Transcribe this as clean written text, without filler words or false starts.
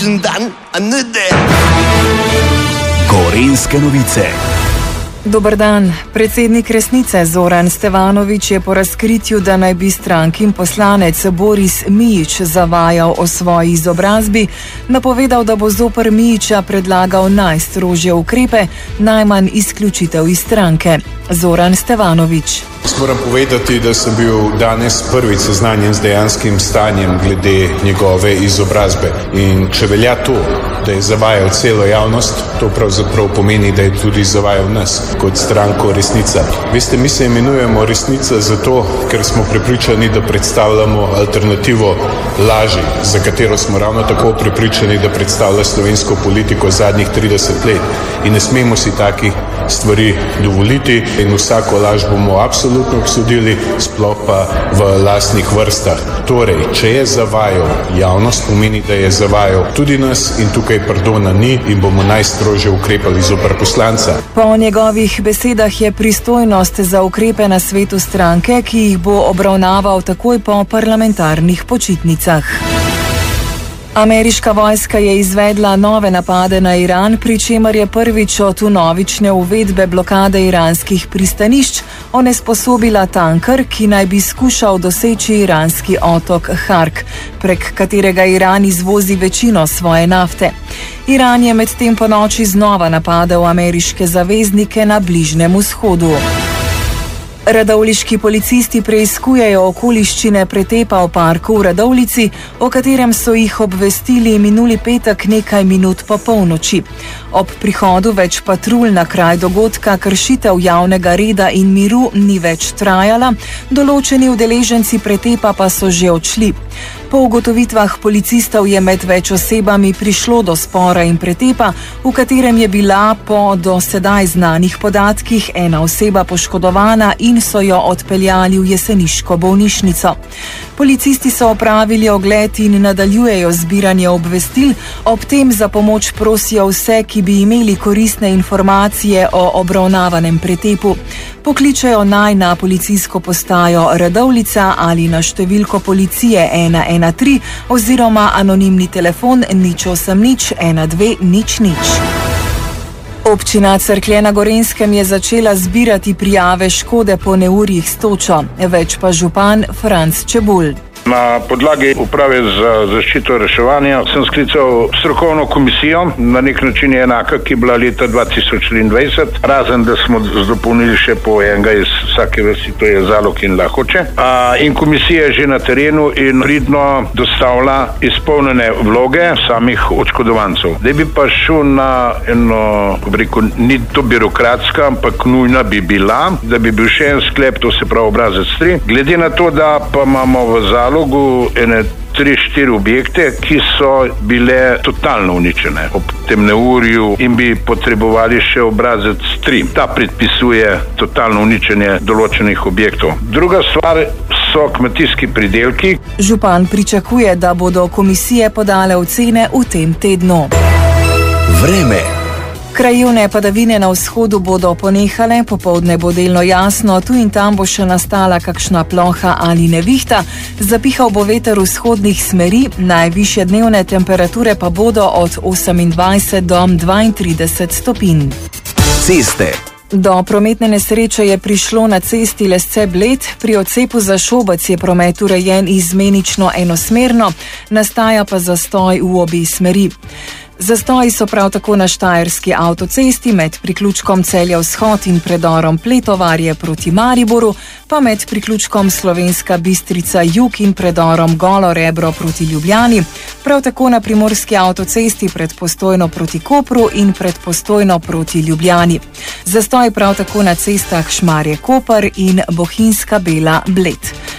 Gorenjske novice. Dober dan. Predsednik Resnice Zoran Stevanović je po razkritju, da naj bi strankin poslanec Boris Mijić zavajal o svoji izobrazbi, napovedal, da bo zoper Mijića predlagal najstrožje ukrepe, najmanj izključitev iz stranke. Zoran Stevanović. Moram povedati, da sem bil danes prvič seznanjen z dejanskim stanjem glede njegove izobrazbe. In če velja to, da je zavajal celo javnost, to pravzaprav pomeni, da je tudi zavajal nas kot stranko Resnica. Veste, mi se imenujemo Resnica zato, ker smo prepričani, da predstavljamo alternativo laži, za katero smo ravno tako prepričani, da predstavlja slovensko politiko zadnjih 30 let. In ne smemo si takih stvari dovoliti in vsako laž bomo absolutno obsodili, sploh pa v lastnih vrstah. Torej, če je zavajal javnost, pomeni, da je zavajal tudi nas in tukaj pardona ni in bomo najstrožje ukrepali zoper poslanca. Po njegovih besedah je pristojnost za ukrepe na svetu stranke, ki jih bo obravnaval takoj po parlamentarnih počitnicah. Ameriška vojska je izvedla nove napade na Iran, pri čemer je prvič od vnovične uvedbe blokade iranskih pristanišč onesposobila tanker, ki naj bi skušal doseči iranski otok Hark, prek katerega Iran izvozi večino svoje nafte. Iran je medtem ponoči znova napadel ameriške zaveznike na Bližnjem vzhodu. Radovljiški policisti preiskujejo okoliščine pretepa v parku v Radovljici, o katerem so jih obvestili minuli petek nekaj minut po polnoči. Ob prihodu več patrulj na kraj dogodka kršitev javnega reda in miru ni več trajala, določeni udeleženci pretepa pa so že odšli. Po ugotovitvah policistov je med več osebami prišlo do spora in pretepa, v katerem je bila po do sedaj znanih podatkih ena oseba poškodovana in so jo odpeljali v jeseniško bolnišnico. Policisti so opravili ogled in nadaljujejo zbiranje obvestil, ob tem za pomoč prosijo vse, ki bi imeli koristne informacije o obravnavanem pretepu. Pokličejo naj na policijsko postajo Radovljica ali na številko policije 113 oziroma anonimni telefon 080 12 00. Občina Cerklje na Gorenjskem je začela zbirati prijave škode po neurjih s točo, več pa župan Franc Čebulj. Na podlagi uprave za zaščito reševanja sem sklical strokovno komisijo, na nek način je enaka, ki je bila leta 2023, razen da smo dopolnili še po enega iz vsake vrsti, to je Zalog in Lahoče. In komisija je že na terenu in pridno dostavlja izpolnjene vloge samih oškodovancev. Da bi pa šel na eno, rekel, ni to birokratska, ampak nujna bi bila, da bi bil še en sklep, to se pravi obrazec 3. Glede na to, da pa imamo v Zalogu ene 3-4 objekte, ki so bile totalno uničene ob tem neurju in bi potrebovali še obrazec 3. Ta predpisuje totalno uničenje določenih objektov. Druga stvar so kmetijski pridelki. Župan pričakuje, da bodo komisije podale ocene v tem tednu. Vreme. Krajevne padavine na vzhodu bodo ponehale, popoldne bo delno jasno, tu in tam bo še nastala kakšna ploha ali nevihta, zapihal bo veter vzhodnih smeri, najvišje dnevne temperature pa bodo od 28 do 32 stopinj. Ceste. Do prometne nesreče je prišlo na cesti Lesce-Bled, pri odcepu za Šobec je promet urejen izmenično enosmerno, nastaja pa zastoj v obi smeri. Zastoji so prav tako na štajerski avtocesti med priključkom Celje vzhod in predorom Pletovarje proti Mariboru, pa med priključkom Slovenska Bistrica jug in predorom Golo Rebro proti Ljubljani, prav tako na primorski avtocesti pred Postojno proti Kopru in pred Postojno proti Ljubljani. Zastoj prav tako na cestah Šmarje-Koper in Bohinjska Bela-Bled.